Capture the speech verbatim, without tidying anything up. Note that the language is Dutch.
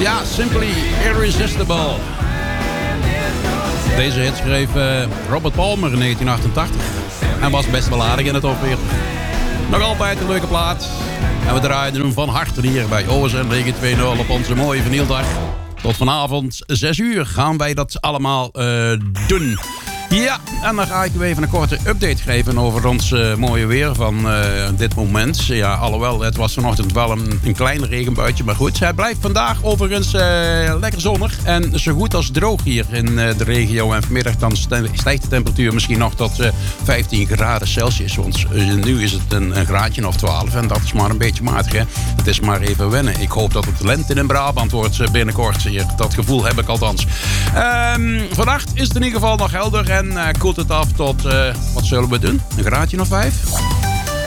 Ja, Simply Irresistible. Deze hit schreef uh, Robert Palmer in negentien achtentachtig. En was best wel aardig in het top veertig. Nog altijd een leuke plaat. En we draaien hem van harte hier bij O S N negen twee nul op onze mooie vinyldag. Tot vanavond zes uur gaan wij dat allemaal uh, doen. Ja, en dan ga ik u even een korte update geven over ons uh, mooie weer van uh, dit moment. Ja, alhoewel, het was vanochtend wel een, een klein regenbuitje, maar goed. Het blijft vandaag overigens uh, lekker zonnig en zo goed als droog hier in uh, de regio. En vanmiddag dan stijgt de temperatuur misschien nog tot uh, vijftien graden Celsius. Want uh, nu is het een, een graadje of twaalf en dat is maar een beetje matig, hè. Het is maar even wennen. Ik hoop dat het lente in Brabant wordt uh, binnenkort. Hier. Dat gevoel heb ik althans. Um, vannacht is het in ieder geval nog helder en uh, koelt het af tot, uh, wat zullen we doen? Een graadje of vijf?